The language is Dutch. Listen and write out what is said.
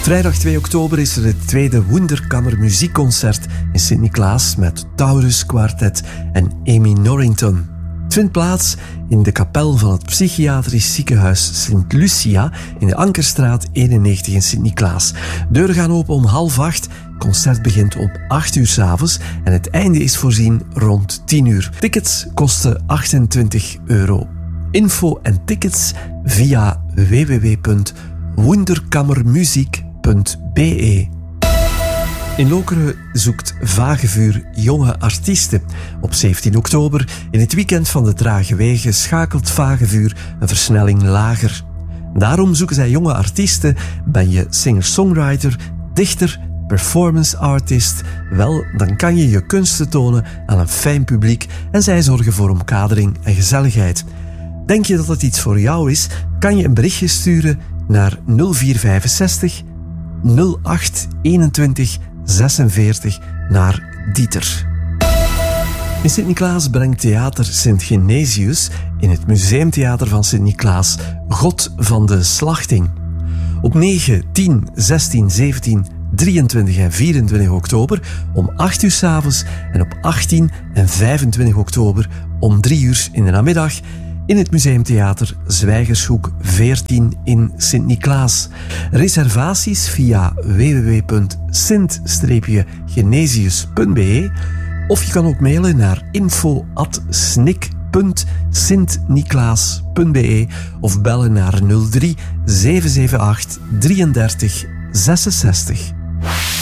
Vrijdag 2 oktober is er het tweede Wunderkammer muziekconcert in Sint-Niklaas met Taurus Quartet en Amy Norrington. Het vindt plaats in de kapel van het psychiatrisch ziekenhuis Sint Lucia in de Ankerstraat 91 in Sint-Niklaas. Deuren gaan open om 7:30. Het concert begint om 8:00 s'avonds en het einde is voorzien rond 10:00. Tickets kosten €28. Info en tickets via www.wunderkammermuziek.be. In Lokeren zoekt Vagevuur jonge artiesten. Op 17 oktober, in het weekend van de Trage Wegen, schakelt Vagevuur een versnelling lager. Daarom zoeken zij jonge artiesten. Ben je singer-songwriter, dichter, performance artist? Wel, dan kan je je kunsten tonen aan een fijn publiek en zij zorgen voor omkadering en gezelligheid. Denk je dat het iets voor jou is? Kan je een berichtje sturen naar 0465 08 21 46 naar Dieter. In Sint-Niklaas brengt Theater Sint Genesius in het Museumtheater van Sint-Niklaas God van de Slachting. Op 9, 10, 16, 17, 23 en 24 oktober om 8:00 s'avonds en op 18 en 25 oktober om 3:00 in de namiddag in het Museumtheater Zwijgershoek 14 in Sint-Niklaas. Reservaties via www.sint-genesius.be of je kan ook mailen naar info@snik.sintniklaas.be of bellen naar 03 778 33 66.